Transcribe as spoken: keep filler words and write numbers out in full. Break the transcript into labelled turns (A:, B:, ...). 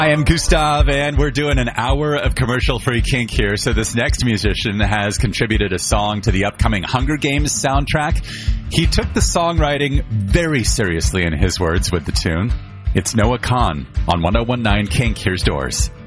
A: I am Gustav, and we're doing an hour of commercial-free kink here. So this next musician has contributed a song to the upcoming Hunger Games soundtrack. He took the songwriting very seriously, in his words, with the tune. It's Noah Kahan on one oh one nine Kink. Here's Doors.